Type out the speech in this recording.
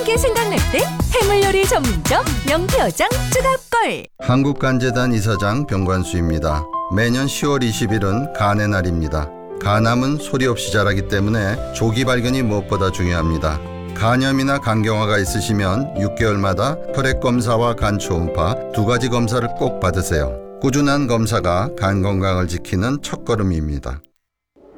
게 생각날 때 해물요리 전문점 명태어장 쭈갑걸. 한국간재단 이사장 병관수입니다. 매년 10월 20일은 간의 날입니다. 간암은 소리 없이 자라기 때문에 조기 발견이 무엇보다 중요합니다. 간염이나 간경화가 있으시면 6개월마다 혈액 검사와 간 초음파 두 가지 검사를 꼭 받으세요. 꾸준한 검사가 간 건강을 지키는 첫걸음입니다.